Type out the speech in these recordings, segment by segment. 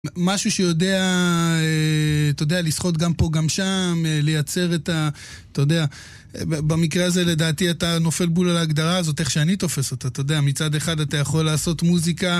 משהו שיודע, אתה יודע, לשחות גם פה גם שם, לייצר את ה... אתה יודע, במקרה הזה לדעתי אתה נופל בול על ההגדרה הזאת, איך שאני תופס אותה, אתה יודע, מצד אחד אתה יכול לעשות מוזיקה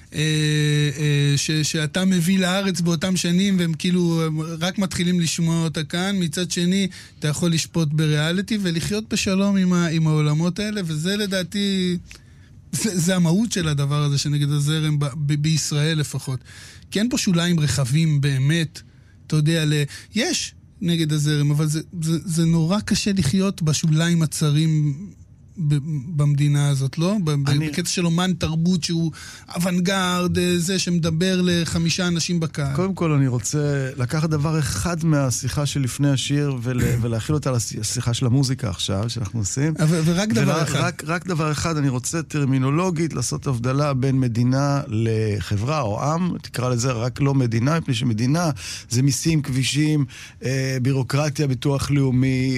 שאתה מביא לארץ באותם שנים, והם כאילו רק מתחילים לשמוע אותה כאן, מצד שני אתה יכול לשפוט בריאליטי ולחיות בשלום עם העולמות האלה, וזה לדעתי... זה המהות של הדבר הזה שנגד הזרם בישראל לפחות. כי אין פה שוליים רחבים באמת, אתה יודע, יש נגד הזרם, אבל זה נורא קשה לחיות בשוליים הצרים במדינה הזאת, לא? בקטע של אומן תרבות שהוא אוונגרד, זה שמדבר ל5 אנשים בקהל. קודם כל אני רוצה לקחת דבר אחד מהשיחה שלפני השיר ולהכיל אותה לשיחה של המוזיקה עכשיו, שאנחנו עושים. ורק דבר אחד. רק דבר אחד, אני רוצה טרמינולוגית לעשות הבדלה בין מדינה לחברה או עם, תקרא לזה רק לא מדינה, מפני שמדינה זה מיסים, כבישים, בירוקרטיה, ביטוח לאומי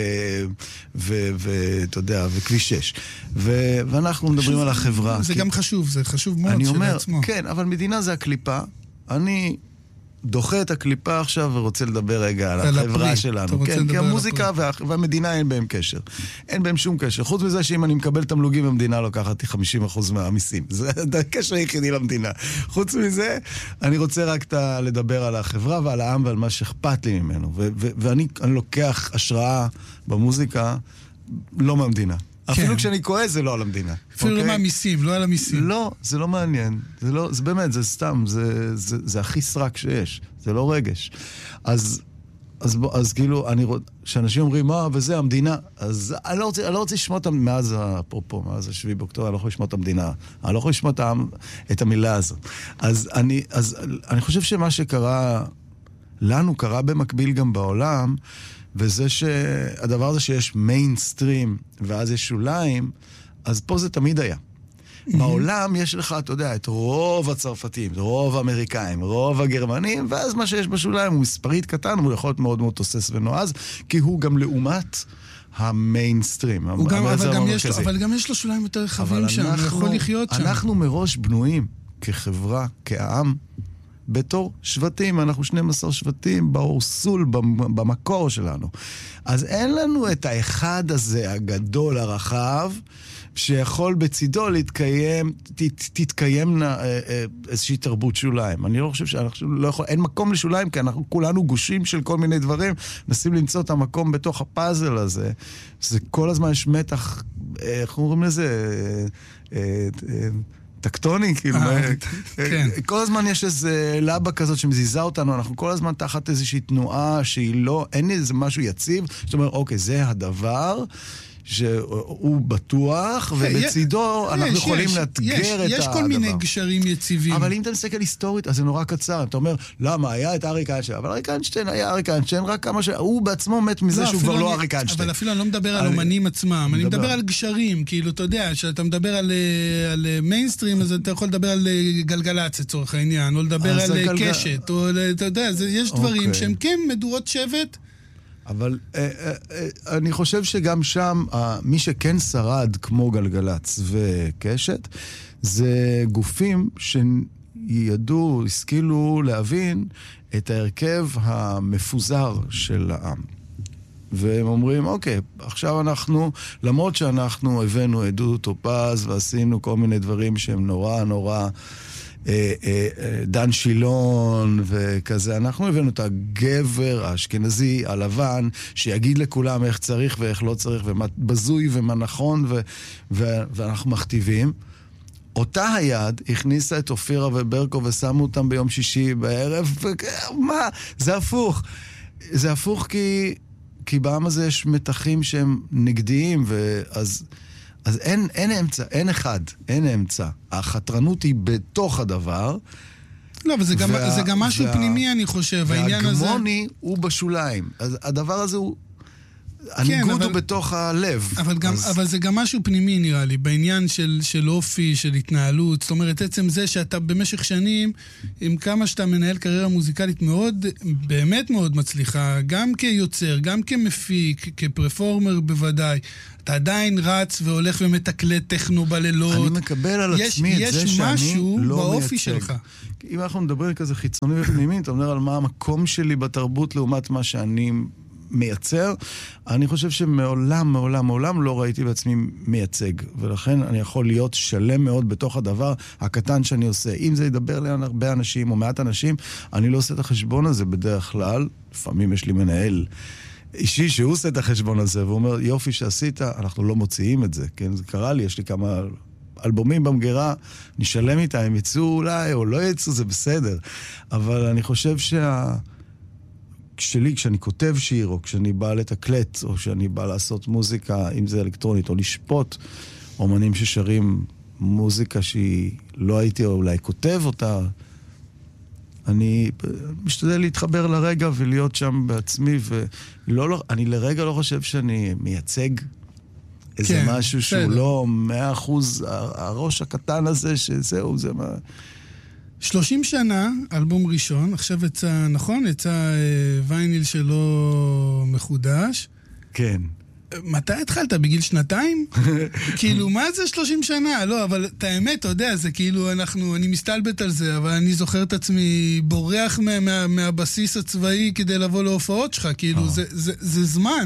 ואתה יודע, וכביש 6. ואנחנו מדברים על החברה. זה גם חשוב, זה חשוב מאוד שלעצמו. כן, אבל מדינה זה הקליפה. אני דוחה את הקליפה עכשיו ורוצה לדבר רגע על החברה שלנו. כן, כי המוזיקה והמדינה אין בהם קשר. אין בהם שום קשר. חוץ מזה שאם אני מקבל תמלוגים במדינה לוקחת 50% מהמיסים. זה הקשר היחידי למדינה. חוץ מזה, אני רוצה רק לדבר על החברה ועל העם ועל מה שאכפת לי ממנו. ואני לוקח השראה במוזיקה לא מהמדינה. אפילו כשאני כועס זה לא על המדינה. אפילו לא מהמיסים, לא על המיסים. לא, זה לא מעניין. זה באמת, זה סתם, זה הכי סרק שיש. זה לא רגש. אז כאילו, כשאנשים אומרים, מה, וזה המדינה, אז אני לא רוצה לשמוע אותם מאז, אפרופו, מאז 7 באוקטובר, אני לא יכול לשמוע את המדינה. אני לא יכול לשמוע את המילה הזאת. אז אני חושב שמה שקרה, לנו קרה במקביל גם בעולם, וזה שהדבר הזה שיש מיינסטרים ואז יש שוליים, אז פה זה תמיד היה. בעולם יש לך, אתה יודע, את רוב הצרפתים, רוב האמריקאים, רוב הגרמנים, ואז מה שיש בשוליים הוא מספרית קטן, הוא יכול להיות מאוד מאוד תוסס ונועז, כי הוא גם לעומת המיינסטרים. אבל גם יש לו שוליים יותר רחבים שם, הוא יכול לחיות שם. אנחנו מראש בנויים כחברה, כעם, בתור שבטים, אנחנו 12 שבטים באורסול, במקור שלנו. אז אין לנו את האחד הזה, הגדול, הרחב, שיכול בצידו תתקיים איזושהי תרבות שוליים. אני לא חושב שאנחנו לא יכול, אין מקום לשוליים, כי אנחנו כולנו גושים של כל מיני דברים, נסים למצוא את המקום בתוך הפאזל הזה. זה כל הזמן יש מתח, איך אומרים לזה? טקטוני, כאילו, כל הזמן יש איזה לבה כזאת שמזיזה אותנו, אנחנו כל הזמן תחת איזושהי תנועה שהיא לא, אין איזה משהו יציב, זאת אומרת, אוקיי, זה הדבר שהוא בטוח, ובצידו אנחנו יכולים לאתגר את הדבר. יש כל מיני גשרים יציבים. אבל אם אתה מסתכל היסטורית, אז זה נורא קצר. אתה אומר, למה? היה את אריק איינשטיין, אבל אריק איינשטיין היה אריק איינשטיין, רק כמה הוא בעצמו מת מזה שהוא כבר לא אריק איינשטיין. אבל אפילו אני לא מדבר על אומנים עצמם, אני מדבר על גשרים, כאילו, אתה יודע, שאתה מדבר על מיינסטרים, אז אתה יכול לדבר על גלגלצ, לצורך העניין, או לדבר על קשת, או אתה יודע, יש דברים שהם כן מדורות שבט, אבל אני חושב שגם שם, מי שכן שרד כמו גלגלץ וקשת, זה גופים שידעו, השכילו להבין את ההרכב המפוזר של העם. והם אומרים, אוקיי, עכשיו אנחנו, למרות שאנחנו הבאנו עדות טופז ועשינו כל מיני דברים שהם נורא נורא דן שילון וכזה, אנחנו הבאנו את הגבר האשכנזי הלבן שיגיד לכולם איך צריך ואיך לא צריך ומה בזוי ומה נכון ואנחנו מכתיבים. אותה היד הכניסה את אופירה וברקו ושמו אותם ביום שישי בערב, מה? זה הפוך. זה הפוך כי בעם הזה יש מתחים שהם נגדיים, אז אין אמצע, אין אחד, אין אמצע. החתרנות היא בתוך הדבר. לא, אבל זה גם משהו פנימי, אני חושב, העניין הזה. והגמוני הוא בשוליים. אז הדבר הזה הוא, הניגוד הוא בתוך הלב. אבל זה גם משהו פנימי נראה לי, בעניין של אופי, של התנהלות. זאת אומרת, עצם זה שאתה במשך שנים, עם כמה שאתה מנהל קריירה מוזיקלית מאוד, באמת מאוד מצליחה, גם כיוצר, גם כמפיק, כפרפורמר בוודאי. אתה עדיין רץ והולך ומתקלט טכנו בלילות. אני מקבל על עצמי את זה שאני לא מייצג. יש משהו באופי שלך. אם אנחנו מדברים כזה חיצוני ופנימי, אתה אומר על מה המקום שלי בתרבות לעומת מה שאני מייצר, אני חושב שמעולם, מעולם לא ראיתי בעצמי מייצג, ולכן אני יכול להיות שלם מאוד בתוך הדבר הקטן שאני עושה. אם זה ידבר להרבה אנשים או מעט אנשים, אני לא עושה את החשבון הזה בדרך כלל. לפעמים יש לי מנהל אישי שהוא עושה את החשבון הזה, והוא אומר, יופי שעשית, אנחנו לא מוציאים את זה. כן, זה קרה לי, יש לי כמה אלבומים במגירה, נשלם איתה, הם יצאו אולי או לא יצאו, זה בסדר. אבל אני חושב כשאני כותב שיר, או כשאני בא לתקלט, או כשאני בא לעשות מוזיקה, אם זה אלקטרונית, או לשפוט אומנים ששרים מוזיקה שהיא לא הייתי או אולי כותב אותה, אני משתדל להתחבר לרגע ולהיות שם בעצמי, ואני לרגע לא חושב שאני מייצג איזה משהו שהוא לא 100%, הראש הקטן הזה, שזהו, זה מה... 30 שנה, אלבום ראשון, עכשיו יצא, נכון? יצא וייניל שלו מחודש. כן. מתי התחלת? בגיל 2? כאילו, מה זה 30 שנה? לא, אבל את האמת, אתה יודע, זה כאילו, אני מסתלבט על זה, אבל אני זוכר את עצמי בורח מהבסיס הצבאי כדי לבוא להופעות שלך, כאילו, זה זמן.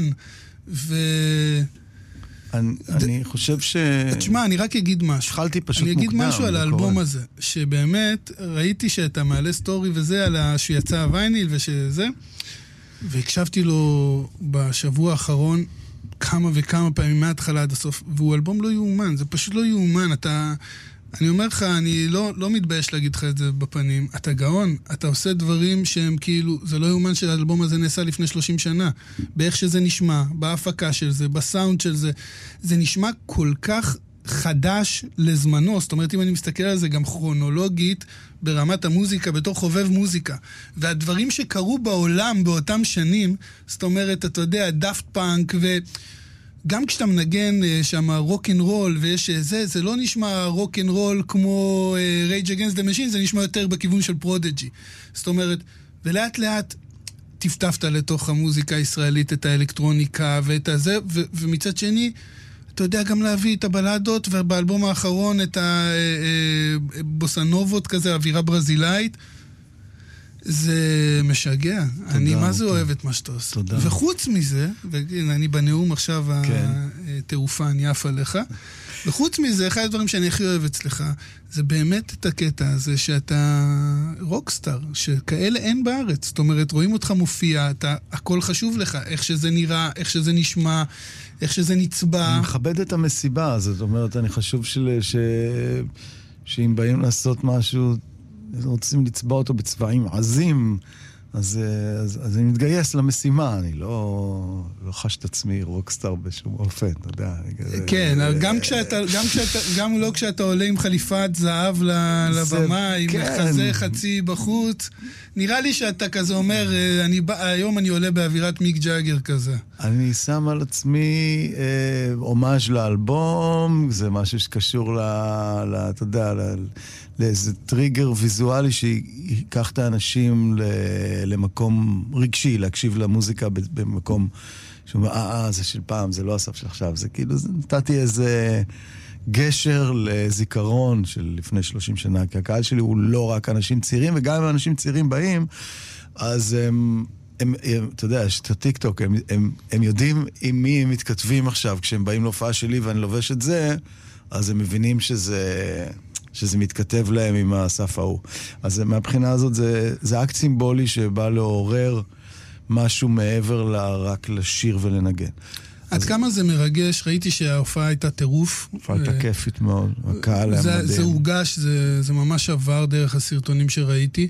אני חושב תשמע, אני רק אגיד משהו. התחלתי פשוט מוקדם. אני אגיד משהו על האלבום הזה, שבאמת ראיתי שאתה מעלה סטורי וזה, על שיצא הווייניל ושזה, והקשבתי לו בשבוע האחרון כמה וכמה פעמים מההתחלה עד הסוף, והוא אלבום לא יאומן, זה פשוט לא יאומן. אני אומר לך, אני לא מתבייש להגיד לך את זה בפנים. אתה גאון, אתה עושה דברים שהם כאילו, זה לא יאומן שהאלבום הזה נעשה לפני 30 שנה. באיך שזה נשמע, בהפקה של זה, בסאונד של זה. זה נשמע כל כך חדש לזמנו. זאת אומרת, אם אני מסתכל על זה גם כרונולוגית, ברמת המוזיקה, בתור חובב מוזיקה. והדברים שקרו בעולם באותם שנים, זאת אומרת, אתה יודע, דאפט פאנק גם כשאתה מנגן שם רוק אנד רול ויש זה לא נשמע רוק אנד רול כמו Rage Against the Machine, זה נשמע יותר בכיוון של פרודג'י. זאת אומרת, ולאט לאט טפטפת לתוך המוזיקה הישראלית את האלקטרוניקה ואת הזה, ומצד שני, אתה יודע גם להביא את הבלדות, ובאלבום האחרון את הבוסנובות כזה, אווירה ברזילאית. זה משגע. אני מה זה אוהב את מה שאתה עושה. תודה. וחוץ מזה, ואני בנאום עכשיו התעופה עף עליך, וחוץ מזה, אחד הדברים שאני הכי אוהב אצלך, זה באמת את הקטע הזה שאתה רוקסטאר, שכאלה אין בארץ. זאת אומרת, רואים אותך מופיע, הכל חשוב לך, איך שזה נראה, איך שזה נשמע, איך שזה נצבע. אני מכבד את המסיבה, זאת אומרת, אני חשוב שאם באים לעשות משהו, רוצים לצבע אותו בצבעים עזים, אז אני מתגייס למשימה, אני לא חש את עצמי רוקסטאר בשום אופן, אתה יודע. כן, גם לא כשאתה עולה עם חליפת זהב לבמה, עם חזה חצי בחוץ, נראה לי שאתה כזה אומר, היום אני עולה באווירת מיק ג'אגר כזה. אני שם על עצמי הומאז' לאלבום, זה משהו שקשור אתה יודע, לאיזה טריגר ויזואלי שיקח את האנשים למקום רגשי, להקשיב למוזיקה במקום שאומר, זה של פעם, זה לא הסף של עכשיו, זה כאילו, נתתי איזה גשר לזיכרון של לפני 30 שנה, כי הקהל שלי הוא לא רק אנשים צעירים, וגם אם אנשים צעירים באים, אז אתה יודע, יש את הטיקטוק, הם יודעים עם מי הם מתכתבים עכשיו, כשהם באים להופעה שלי ואני לובש את זה, אז הם מבינים שזה מתכתב להם עם הסף ההוא. אז מהבחינה הזאת זה אקט סימבולי שבא לעורר משהו מעבר רק לשיר ולנגן. עד כמה זה מרגש, ראיתי שההופעה הייתה טירוף. ההופעה הייתה כיפית מאוד, הקהל היה מדהים. זה הורגש, זה ממש עבר דרך הסרטונים שראיתי,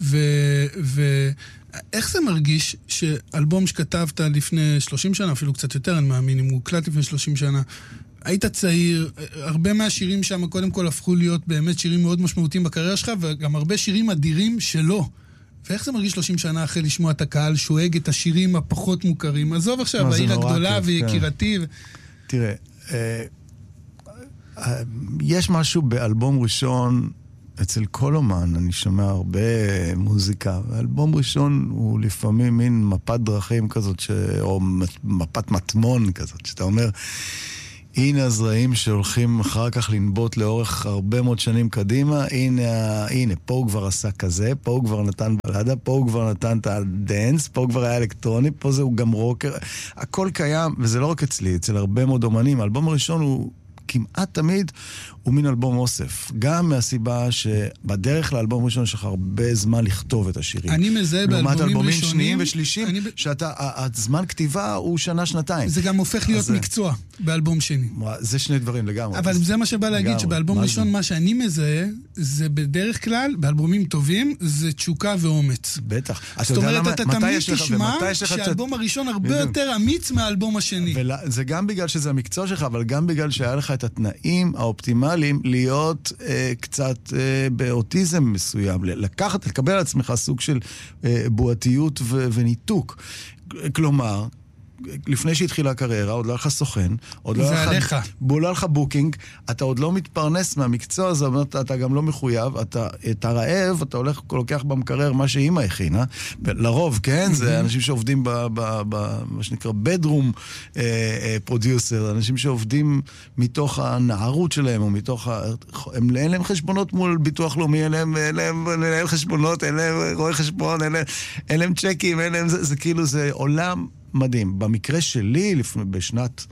ואיך זה מרגיש שאלבום שכתבת לפני 30 שנה, אפילו קצת יותר, אני מאמין, אם הוא הוקלט לפני 30 שנה, היית צעיר, הרבה מהשירים שם קודם כל הפכו להיות באמת שירים מאוד משמעותיים בקריירה שלך, וגם הרבה שירים אדירים שלא. ואיך זה מרגיש 30 שנה אחרי לשמוע את הקהל שואג את השירים הפחות מוכרים? עזוב עכשיו, העיר הגדולה ויקירתי. תראה, יש משהו באלבום ראשון, אצל כל אומן, אני שומע הרבה מוזיקה, ואלבום ראשון הוא לפעמים מין מפת דרכים כזאת, או מפת מטמון כזאת, שאתה אומר, הנה הזרעים שהולכים אחר כך לנבוט לאורך הרבה מאוד שנים קדימה, הנה, פה הוא כבר עשה כזה, פה הוא כבר נתן בלדה, פה הוא כבר נתן את הדנס, פה הוא כבר היה אלקטרוני, פה זה הוא גם רוקר, הכל קיים, וזה לא רק אצלי, אצל הרבה מאוד אומנים. האלבום הראשון הוא כמעט תמיד הוא מין אלבום אוסף. גם מהסיבה שבדרך לאלבום ראשון יש לך הרבה זמן לכתוב את השירים. אני מזהה באלבומים אלבומים ראשונים שניים ושלישים, הזמן כתיבה הוא שנה-שנתיים. זה גם הופך להיות מקצוע באלבום שני. זה שני דברים לגמרי. אבל זה מה שבא להגיד, שבאלבום ראשון מה שאני מזהה, זה בדרך כלל, באלבומים טובים, זה תשוקה ואומץ. בטח. זאת אומרת, אתה תמיד תשמע שהאלבום הראשון הרבה יותר אמיץ מהאלבום השני. זה גם בגלל שזה המקצוע שלך, אבל גם בגלל שהיה לך את התנאים האופטימליים להיות קצת באוטיזם מסוים, לקבל על עצמך סוג של בועתיות וניתוק. כלומר, לפני שהתחילה הקריירה, עוד לא היה לך סוכן, עוד לא היה לך בוקינג, אתה עוד לא מתפרנס מהמקצוע הזה, אתה גם לא מחויב, אתה רעב, אתה לוקח במקרר מה שאימא הכינה, לרוב, כן? זה אנשים שעובדים מה שנקרא bedroom producer, אנשים שעובדים מתוך הנערות שלהם, או מתוך אין להם חשבונות מול ביטוח לאומי, אין להם חשבונות, אין להם רואי חשבון, אין להם צ'קים, זה כאילו, זה עולם מדהים. במקרה שלי, בשנת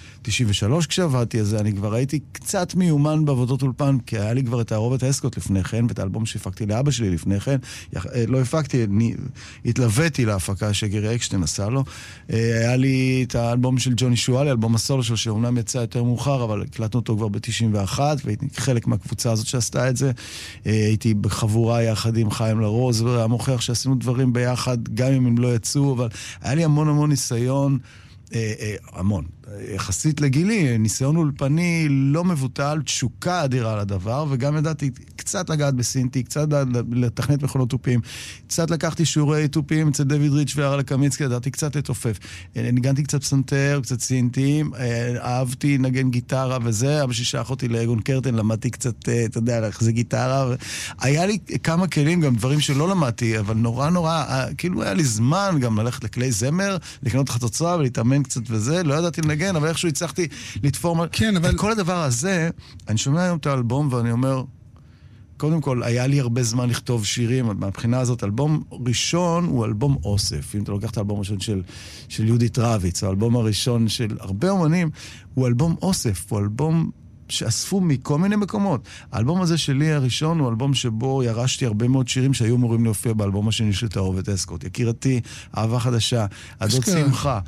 93 כשעבדתי, אז אני כבר הייתי קצת מיומן בעבודות אולפן, כי היה לי כבר את הערובת האסקוט לפני כן, ואת האלבום שהפקתי לאבא שלי לפני כן. לא הפקתי, התלוויתי להפקה שגירי אקשטיין עשה לו. היה לי את האלבום של ג'וני שואלי, אלבום הסולו שלו, שאומנם יצא יותר מאוחר, אבל הקלטנו אותו כבר ב-91, והייתי חלק מהקבוצה הזאת שעשתה את זה. הייתי בחבורה יחד עם חיים לרוז, והמוכח שעשינו דברים ביחד, גם אם הם לא יצאו, אבל היה לי המון ניסיון, המון. יחסית לגילי, ניסיון אולפני לא מבוטל, תשוקה אדירה לדבר, וגם ידעתי קצת לגעת בסינטי, קצת לתכנת מכונות טופים, קצת לקחתי שיעורי טופים אצל דויד ריץ' והרלה קמינסקי, ידעתי קצת לתופף. ניגנתי קצת פסנתר, קצת סינטים, אהבתי נגן גיטרה וזה, אבא ששלח אותי לאגון קרטן, למדתי קצת, אתה יודע, להחזיק גיטרה, היה לי כמה כלים, גם דברים שלא למדתי, אבל נורא, כאילו היה לי זמן גם ללכת לכלי זמר, לקנות חצוצרה ולהתאמן קצת וזה, לא ידעתי לנגן, אבל איכשהו הצלחתי לתפור... כן, אבל... כל הדבר הזה, אני שומע היום את האלבום ואני אומר, קודם כל, היה לי הרבה זמן לכתוב שירים, מהבחינה הזאת, אלבום ראשון הוא אלבום אוסף. אם אתה לוקח את האלבום הראשון של יהודית רביץ, או האלבום הראשון של הרבה אומנים, הוא אלבום אוסף, הוא אלבום שאספו מכל מיני מקומות. האלבום הזה שלי הראשון הוא אלבום שבו ירשתי הרבה מאוד שירים שהיו אמורים להופיע באלבום השני של תערובת אסקוט. יקירתי, אהבה חדשה, הדוד שמחה,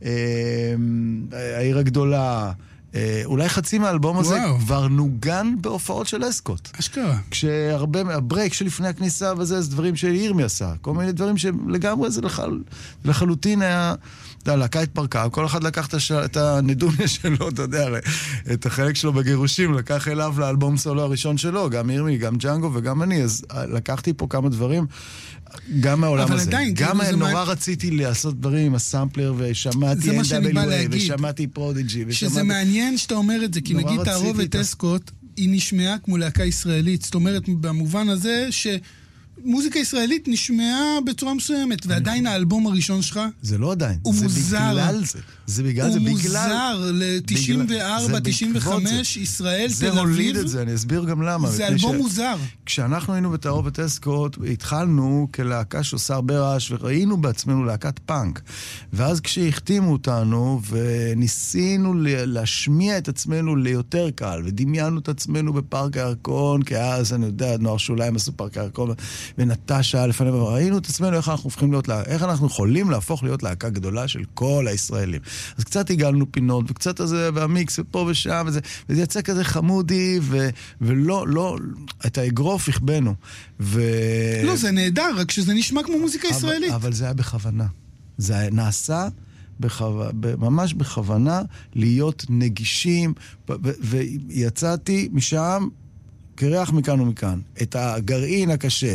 העיר הגדולה, אולי חצי מהאלבום הזה כבר נוגן בהופעות של אסקוט. אשכרה. כשהרבה, הברייק שלפני הכניסה וזה, זה דברים שירמי עשה. כל מיני דברים שלגמרי זה לחלוטין היה... להקה התפרקה, כל אחד לקח את הנדוניה שלו, אתה יודע, את החלק שלו בגירושים, לקח אליו לאלבום סולו הראשון שלו, גם ירמי, גם ג'אנגו וגם אני, אז לקחתי פה כמה דברים, גם מהעולם הזה. גם נורא רציתי לעשות דברים עם הסמפלר, ושמעתי NWA, ושמעתי פרודיג'י, שזה מעניין שאתה אומר את זה, כי נגיד תערובת אסקוט, היא נשמעה כמו להקה ישראלית, זאת אומרת, במובן הזה מוזיקה ישראלית נשמעה בצורה מסוימת, ועדיין האלבום הראשון שלך זה לא עדיין, הוא מוזר. זה בגלל זה. הוא מוזר ל-94, 95, ישראל, תל אביב. זה הוליד את זה, אני אסביר גם למה. זה אלבום מוזר. כשאנחנו היינו בתערובת אסקוט, התחלנו כלהקה שעושה הרבה רעש, וראינו בעצמנו להקת פאנק. ואז כשהחתימו אותנו, וניסינו להשמיע את עצמנו ליותר קהל, ודמיינו את עצמנו בפארק הירקון, כי אז אני יודע, נוער שוליים עשו פארק הירקון, ונטשה לפנינו, וראינו את עצמנו איך אנחנו הופכים להיות איך אנחנו יכולים להפוך להיות להקה גדולה של כל הישראלים. אז קצת הגלנו פינות, וקצת הזה, והמיקס, ופה ושם, וזה יצא כזה חמודי, ולא, את האגרוף הכבנו. לא, זה נהדר, רק שזה נשמע כמו מוזיקה ישראלית. אבל זה היה בכוונה. זה נעשה ממש בכוונה להיות נגישים, ויצאתי משם קרח מכאן ומכאן, את הגרעין הקשה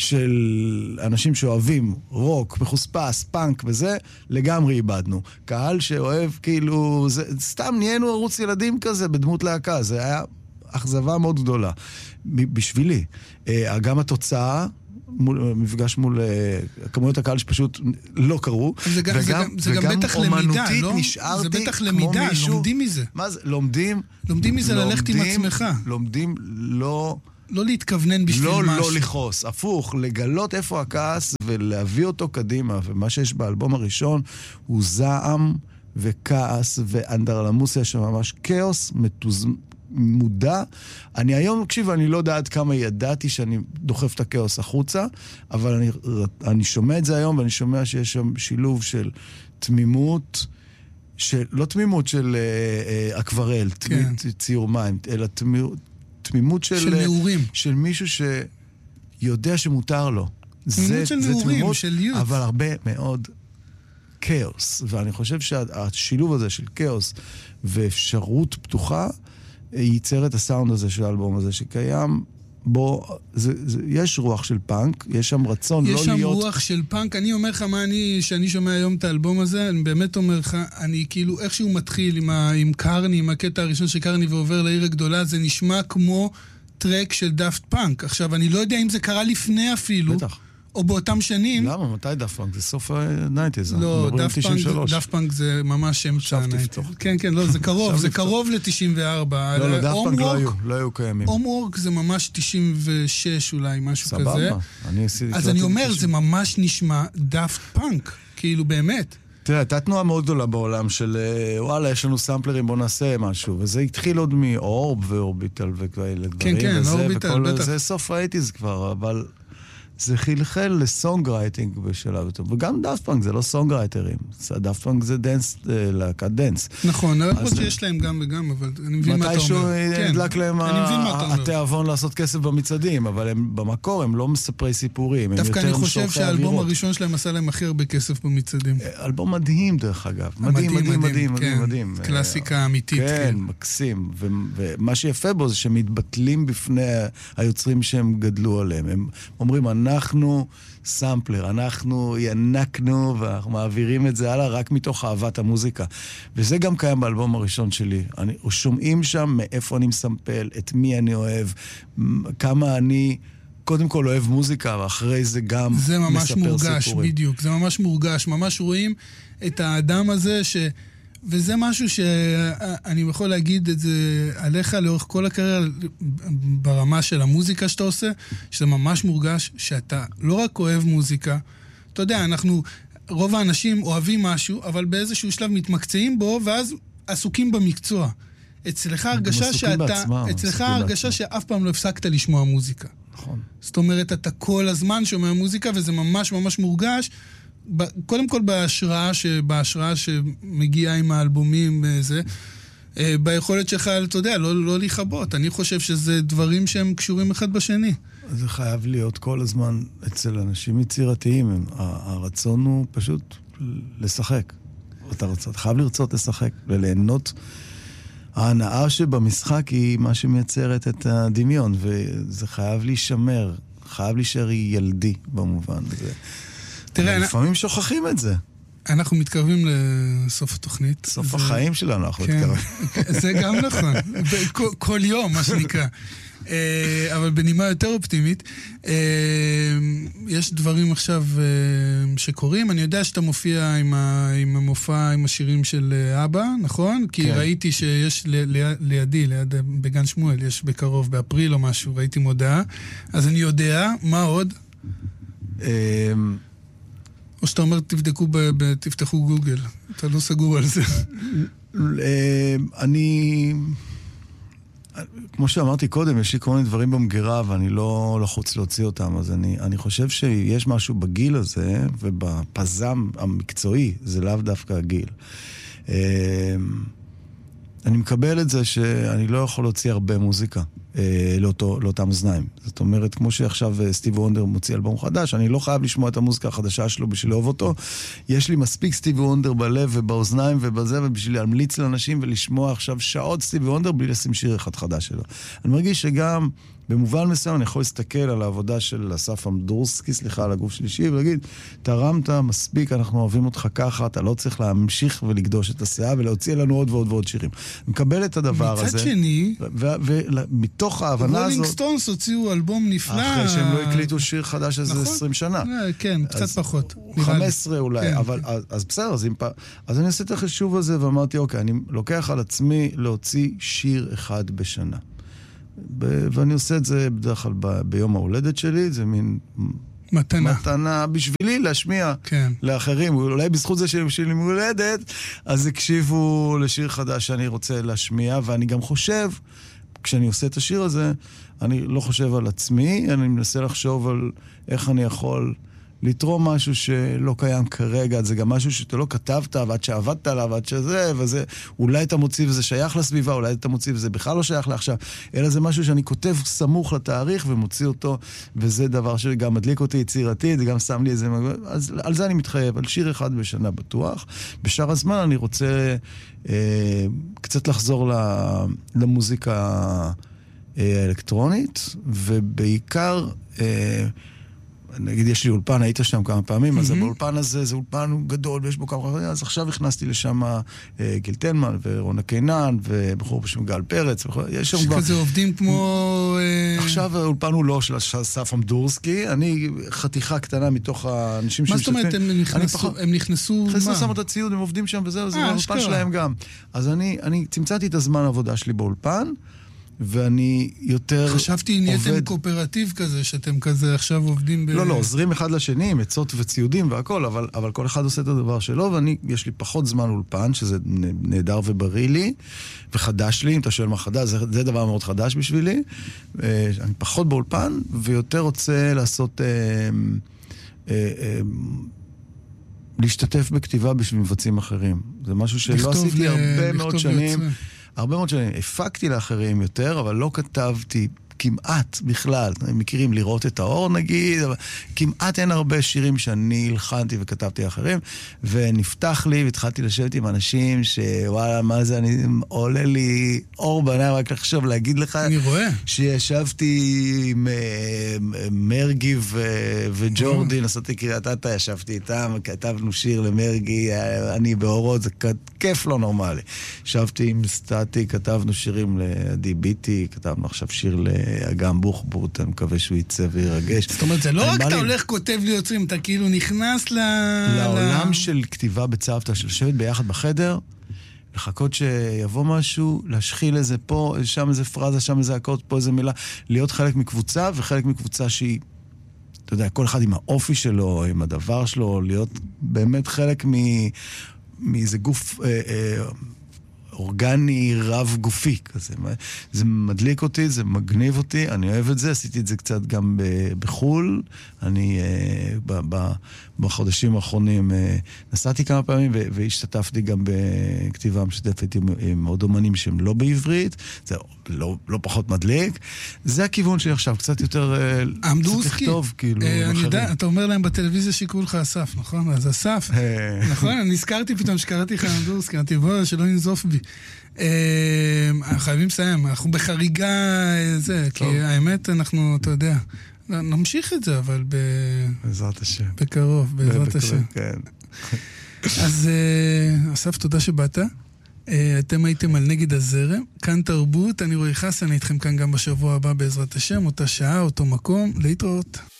של אנשים שאוהבים רוק, מחוספס, פאנק וזה, לגמרי איבדנו. קהל שאוהב כאילו, זה, סתם נהיינו ערוץ ילדים כזה בדמות להקה, זה היה אכזבה מאוד גדולה. בשבילי. גם התוצאה, מפגש מול כמויות הקהל שפשוט לא קרו. זה גם בטח למידה, לא? זה בטח למידה, לומדים מזה. מה זה? לומדים מזה ללכת עם עצמך. לומדים לא להתכוונן בשביל משהו. לא לכעוס, הפוך, לגלות איפה הכעס ולהביא אותו קדימה. ומה שיש באלבום הראשון הוא זעם וכעס ואנדרלמוסיה שממש כאוס מודע. אני היום מקשיב, אני לא יודע עד כמה ידעתי שאני דוחף את הכאוס החוצה, אבל אני שומע את זה היום, ואני שומע שיש שם שילוב של תמימות, לא תמימות של אקוורל, ציור מים, אלא תמימות של נעורים. של מישהו שיודע שמותר לו. תמימות של נעורים, של יוץ. אבל הרבה מאוד כאוס. ואני חושב שהשילוב הזה של כאוס ואפשרות פתוחה, ייצר את הסאונד הזה של האלבום הזה שקיים בו, יש רוח של פאנק, יש שם רצון לא להיות... יש שם רוח של פאנק, אני אומר לך שאני שומע היום את האלבום הזה, אני באמת אומר לך, אני כאילו איכשהו מתחיל עם קרני, עם הקטע הראשון של קרני ועובר לעיר הגדולה, זה נשמע כמו טרק של דאפט פאנק. עכשיו, אני לא יודע אם זה קרה לפני אפילו, בטח. או באותם שנים. למה? מתי דאפט פאנק? זה סוף ה-90s. לא, דאפט פאנק זה ממש אמצע ה-90s. כן, לא, זה קרוב, זה קרוב ל-94. לא, דאפט פאנק לא היו קיימים. הומוורק זה ממש 96 אולי, משהו כזה. סבבה. אז אני אומר, זה ממש נשמע דאפט פאנק, כאילו באמת. תראה, הייתה תנועה מאוד גדולה בעולם של וואלה, יש לנו סמפלרים, בוא נעשה משהו. וזה התחיל עוד מאורב ואורביטל וכאלה דברים. כן, אורביטל, בטח. זה סוף ה-80s כבר, אבל... זה חלחל לסונגרייטינג בשלב יותר. וגם דאפט פאנק זה לא סונגרייטרים. דאפט פאנק זה דנס, להקת דנס. נכון, למרות שיש להם גם וגם, אבל אני מבין מה אתה אומר. מתישהו נדלק להם התיאבון לעשות כסף במצעדים, אבל במקור הם לא מספרי סיפורים. דווקא אני חושב שהאלבום הראשון שלהם עשה להם הכי הרבה כסף במצעדים. אלבום מדהים דרך אגב. מדהים. קלאסיקה אמיתית. כן, מקסים. ומה שיפה בו זה שהם מתבטלים בפני היוצרים שהם גדלו עליהם. הם אומרים, אנחנו סמפלר, אנחנו ינקנו ואנחנו מעבירים את זה הלאה רק מתוך אהבת המוזיקה. וזה גם קיים באלבום הראשון שלי. שומעים שם מאיפה אני מסמפל, את מי אני אוהב, כמה אני קודם כל אוהב מוזיקה, ואחרי זה גם מספר סיפורים. זה ממש מורגש, בדיוק. זה ממש מורגש. ממש רואים את האדם הזה וזה משהו שאני יכול להגיד את זה עליך לאורך כל הקריירה ברמה של המוזיקה שאתה עושה, שזה ממש מורגש שאתה לא רק אוהב מוזיקה, אתה יודע, רוב האנשים אוהבים משהו, אבל באיזשהו שלב מתמקצעים בו, ואז עסוקים במקצוע. אצלך הרגשה שאף פעם לא הפסקת לשמוע מוזיקה. נכון. זאת אומרת, אתה כל הזמן שומע מוזיקה, וזה ממש ממש מורגש, קודם כל בהשראה שמגיעה עם האלבומים וזה, ביכולת שלך, אתה יודע, לא להיחבות. אני חושב שזה דברים שהם קשורים אחד בשני. זה חייב להיות כל הזמן אצל אנשים יצירתיים. הרצון הוא פשוט לשחק. אתה חייב לרצות לשחק וליהנות. ההנאה שבמשחק היא מה שמייצרת את הדמיון, וזה חייב להישמר, חייב להישאר ילדי במובן הזה. תראה, לפעמים שוכחים את זה. אנחנו מתקרבים לסוף התוכנית. סוף החיים שלנו אנחנו מתקרבים. זה גם נכון. כל יום, מה שנקרא. אבל בנימה יותר אופטימית, יש דברים עכשיו שקורים. אני יודע שאתה מופיע עם המופע, עם השירים של אבא, נכון? כי ראיתי שיש לידי, בגן שמואל, יש בקרוב, באפריל או משהו, ראיתי מודעה. אז אני יודע, מה עוד? או שאתה אומר, תפתחו גוגל. אתה לא סגור על זה. כמו שאמרתי קודם, יש לי כל מיני דברים במגירה, ואני לא לחוץ להוציא אותם. אז אני חושב שיש משהו בגיל הזה, ובפזם המקצועי, זה לאו דווקא הגיל. אני מקבל את זה שאני לא יכול להוציא הרבה מוזיקה לאותם אוזניים. זאת אומרת, כמו שעכשיו סטיבי וונדר מוציא אלבום חדש, אני לא חייב לשמוע את המוזיקה החדשה שלו בשביל לאהוב אותו. יש לי מספיק סטיבי וונדר בלב ובאוזניים ובזה, ובשביל להמליץ לאנשים ולשמוע עכשיו שעות סטיבי וונדר בלי לשים שיר אחד חדש שלו. אני מרגיש שגם במובן מסוים אני יכול להסתכל על העבודה של אסף אמדורסקי, סליחה, על הגוף שלישי, ולהגיד, תרמת מספיק, אנחנו אוהבים אותך ככה, אתה לא צריך להמשיך ולקדוש את הסאה, ולהוציא לנו עוד ועוד ועוד שירים. מקבל את הדבר הזה. מצד שני, ומתוך ההבנה הזאת... רולינג סטונס הוציאו אלבום נפלא. אחרי שהם לא הקליטו שיר חדש איזה 20 שנה. כן, קצת פחות. 15 אולי, אבל אז בסדר, אז אני עושה את החישוב הזה, ואמרתי, אוקיי, אני לוקח על עצמי להוציא שיר אחד בשנה. ואני עושה את זה בדרך כלל ביום ההולדת שלי, זה מין מתנה בשבילי להשמיע לאחרים. אולי בזכות זה שלי הולדת, אז הקשיבו לשיר חדש שאני רוצה להשמיע, ואני גם חושב, כשאני עושה את השיר הזה, אני לא חושב על עצמי, אני מנסה לחשוב על איך אני יכול לתרום משהו שלא קיים כרגע, זה גם משהו שאתה לא כתבת, ועד שעבדת עליו, ועד שזה, וזה, אולי אתה מוציא וזה שייך לסביבה, אולי אתה מוציא וזה בכלל לא שייך לעכשיו, אלא זה משהו שאני כותב סמוך לתאריך ומוציא אותו, וזה דבר שגם מדליק אותי יצירתית, זה גם שם לי איזה... אז על זה אני מתחייב, על שיר אחד בשנה בטוח. בשאר הזמן אני רוצה קצת לחזור למוזיקה האלקטרונית, ובעיקר... נגיד, יש לי אולפן, היית שם כמה פעמים, אז באולפן הזה, זה אולפן גדול, ויש בו כמה... אז עכשיו הכנסתי לשם גיל טנמן, ורונה קינן, ובחור בשם גל פרץ, יש שם כבר... שכזה עובדים כמו... עכשיו האולפן הוא לא של אסף אמדורסקי, אני חתיכה קטנה מתוך האנשים שמשתתפים. מה זאת אומרת, הם נכנסו... נכנסו, שמו את הציוד, הם עובדים שם, וזהו, זה האולפן שלהם גם. אז אני צמצמתי את הזמן העבודה שלי באולפן, ואני יותר חשבתי נהייתם קואופרטיב כזה, שאתם כזה עכשיו עובדים לא, עוזרים אחד לשני, עם עצות וציודים והכל, אבל כל אחד עושה את הדבר שלו, ואני, יש לי פחות זמן אולפן, שזה נהדר ובריא לי, וחדש לי, אם אתה שואל מה חדש, זה דבר מאוד חדש בשבילי. אני פחות באולפן, ויותר רוצה לעשות... להשתתף בכתיבה בשביל מבצעים אחרים. זה משהו שלא עשיתי הרבה מאוד שנים. הרבה מאוד שנים, הפקתי לאחרים יותר, אבל לא כתבתי כמעט בכלל. מכירים לראות את האור נגיד, אבל כמעט אין הרבה שירים שאני הלחנתי וכתבתי לאחרים, ונפתח לי והתחלתי לשבת עם אנשים שוואלה, מה זה, עולה לי אור בעיניים רק לחשוב להגיד לך. אני רואה. שישבתי עם מרגי וג'ורדי, נסעתי קריית אתא, ישבתי איתם, כתבנו שיר למרגי, אני באורות, זה כיף לא נורמלי. ישבתי עם סטטי, כתבנו שירים לעדי ביטי, כתבנו עכשיו שיר אגם בוחבוט, אני מקווה שהוא יצא וירגש. זאת אומרת, זה לא רק אתה הולך כותב לי יוצרים, אתה כאילו נכנס לעולם של כתיבה בצוותא, של לשבת ביחד בחדר, לחכות שיבוא משהו, להשחיל איזה פה, שם איזה פרזה, שם איזה אקורד, פה איזה מילה, להיות חלק מקבוצה, וחלק מקבוצה שהיא, אתה יודע, כל אחד עם האופי שלו, עם הדבר שלו, להיות באמת חלק מאיזה גוף... אורגני רב גופי כזה. זה מדליק אותי, זה מגניב אותי, אני אוהב את זה, עשיתי את זה קצת גם בחול, אני בחודשים האחרונים נסעתי כמה פעמים והשתתפתי גם בכתיבה משותפת עם עוד אומנים שהם לא בעברית, זה לא פחות מדליק, זה הכיוון שלי עכשיו, קצת יותר לכתוב, כאילו, אני יודע, אתה אומר להם בטלוויזיה שיקראו לך אסף, נכון? אז אסף, נכון? אני נזכרתי פתאום שקראתי לך אמדורסקי, אמרתי, בוא, שלא ננזוף בי. חייבים לסיים, אנחנו בחריגה זה, כי האמת אנחנו, אתה יודע, נמשיך את זה, אבל בעזרת השם. בקרוב, בעזרת השם. כן. אז אסף, תודה שבאת. אתם הייתם על נגד הזרם, כאן תרבות, אני רועי חסן, אני איתכם כאן גם בשבוע הבא בעזרת השם, אותה שעה, אותו מקום, להתראות.